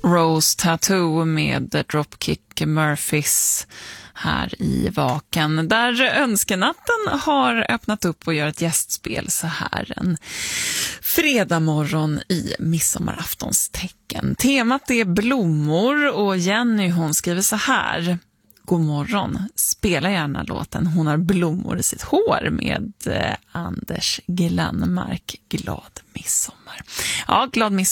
Rose Tattoo med Dropkick Murphys här i Vaken, där Önskenatten har öppnat upp och gör ett gästspel så här en fredag morgon i midsommaraftons tecken. Temat är blommor och Jenny, hon skriver så här: god morgon, spela gärna låten Hon har blommor i sitt hår med Anders Glenmark. Glad midsommar. Ja, glad midsommar.